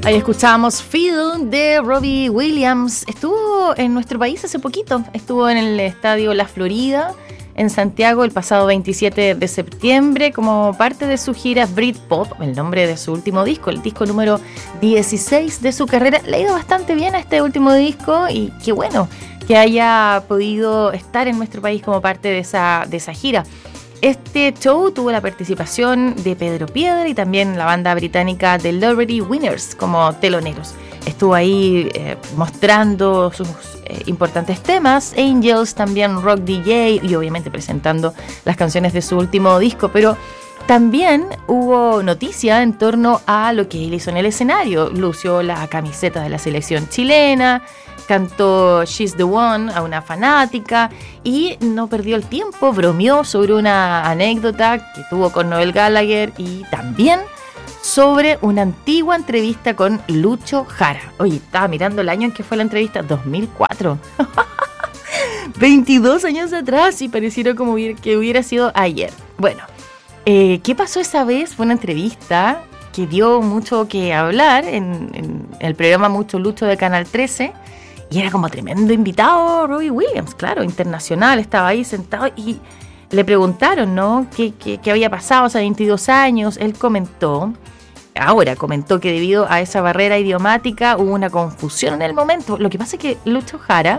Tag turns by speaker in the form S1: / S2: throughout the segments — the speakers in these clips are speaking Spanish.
S1: Ahí escuchamos Feel de Robbie Williams. Estuvo en nuestro país hace poquito. Estuvo en el Estadio La Florida, en Santiago, el pasado 27 de septiembre, como parte de su gira Britpop, el nombre de su último disco, el disco número 16 de su carrera. Le ha ido bastante bien a este último disco y qué bueno que haya podido estar en nuestro país como parte de esa gira. Este show tuvo la participación de Pedro Piedra y también la banda británica The Liberty Winners como teloneros. Estuvo ahí mostrando sus importantes temas, Angels, también Rock DJ y obviamente presentando las canciones de su último disco, pero también hubo noticia en torno a lo que él hizo en el escenario. Lució la camiseta de la selección chilena, cantó She's the One a una fanática y no perdió el tiempo, bromeó sobre una anécdota que tuvo con Noel Gallagher y también sobre una antigua entrevista con Lucho Jara. Oye, estaba mirando el año en que fue la entrevista, 2004. 22 años atrás y pareciera como que hubiera sido ayer. Bueno, ¿qué pasó esa vez? Fue una entrevista que dio mucho que hablar en el programa Mucho Lucho de Canal 13 y era como tremendo invitado Robbie Williams, claro, internacional, estaba ahí sentado y le preguntaron, ¿no? ¿Qué había pasado hace 22 años? Él comentó que debido a esa barrera idiomática hubo una confusión en el momento. Lo que pasa es que Lucho Jara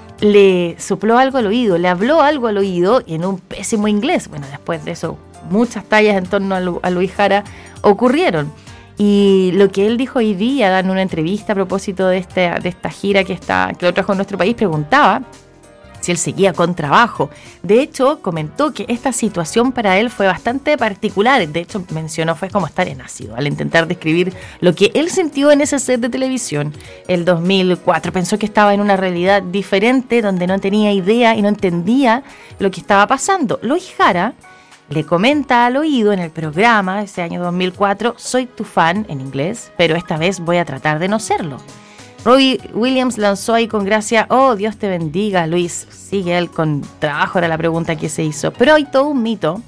S1: le sopló algo al oído, le habló algo al oído y en un pésimo inglés. Bueno, después de eso, muchas tallas en torno a Luis Jara ocurrieron. Y lo que él dijo hoy día, dando una entrevista a propósito de esta gira que lo trajo a nuestro país, preguntaba si él seguía con trabajo. De hecho, comentó que esta situación para él fue bastante particular. De hecho, mencionó, fue como estar en ácido al intentar describir lo que él sintió en ese set de televisión. El 2004 pensó que estaba en una realidad diferente, donde no tenía idea y no entendía lo que estaba pasando. Luis Jara le comenta al oído en el programa, ese año 2004, soy tu fan, en inglés, pero esta vez voy a tratar de no serlo. Robbie Williams lanzó ahí con gracia, oh, Dios te bendiga, Luis. Sigue él con trabajo, era la pregunta que se hizo. Pero hay todo un mito.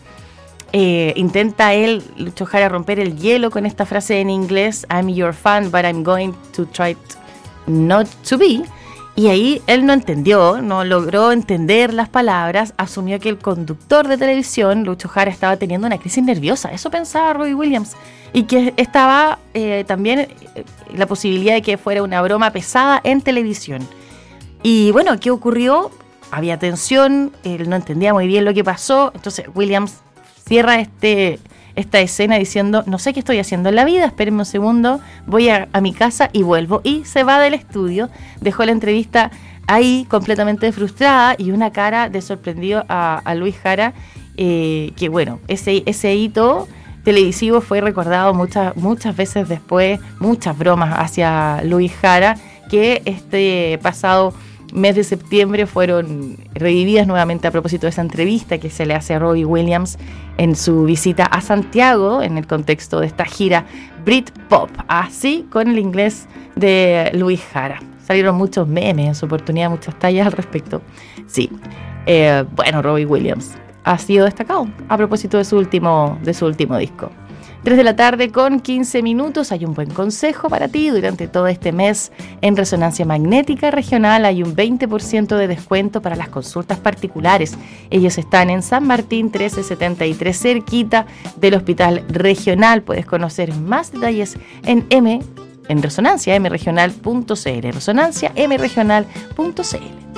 S1: Intenta él, Lucho Jara, romper el hielo con esta frase en inglés, I'm your fan, but I'm going to try not to be. Y ahí él no entendió, no logró entender las palabras, asumió que el conductor de televisión, Lucho Jara, estaba teniendo una crisis nerviosa. Eso pensaba Robbie Williams. Y que estaba también la posibilidad de que fuera una broma pesada en televisión. Y bueno, ¿qué ocurrió? Había tensión, él no entendía muy bien lo que pasó. Entonces Williams cierra esta escena diciendo, no sé qué estoy haciendo en la vida, espérenme un segundo, voy a mi casa y vuelvo. Y se va del estudio, dejó la entrevista ahí completamente frustrada y una cara de sorprendido a Luis Jara, que bueno, ese hito televisivo fue recordado muchas veces después, muchas bromas hacia Luis Jara, que este pasado mes de septiembre fueron revividas nuevamente a propósito de esa entrevista que se le hace a Robbie Williams en su visita a Santiago en el contexto de esta gira Britpop, así con el inglés de Luis Jara. Salieron muchos memes en su oportunidad, muchas tallas al respecto. Sí, bueno, Robbie Williams ha sido destacado a propósito de su último disco. 3 de la tarde con 15 minutos. Hay un buen consejo para ti. Durante todo este mes en Resonancia Magnética Regional hay un 20% de descuento para las consultas particulares. Ellos están en San Martín 1373, cerquita del Hospital Regional. Puedes conocer más detalles en Resonancia mregional.cl. Resonancia mregional.cl.